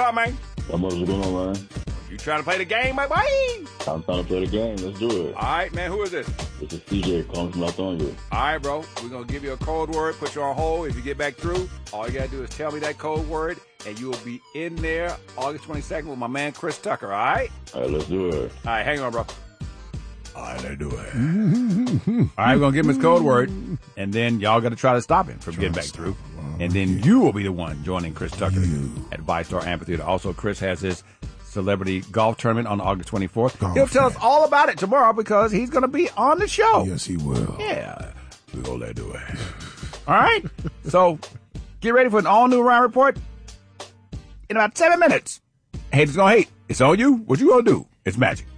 up, man? How much is going on, man? You trying to play the game, my boy? I'm trying to play the game. Let's do it. All right, man. Who is this? This is CJ calling from Latonia. All right, bro. We're going to give you a code word, put you on hold. If you get back through, all you got to do is tell me that code word, and you will be in there August 22nd with my man Chris Tucker, all right? All right, let's do it. All right, hang on, bro. All right, let's do it. All right, we're going to give him his code word, and then y'all got to try to stop him from getting back through. And then you will be the one joining Chris Tucker at VyStar Amphitheater. Also, Chris has his celebrity golf tournament on August 24th. He'll tell us all about it tomorrow because he's going to be on the show. Yes, he will. Yeah. We're going to let it do it. All right? So, get ready for an all-new Ryan Report in about 7 minutes. Haters going to hate. It's on you. What you going to do? It's magic.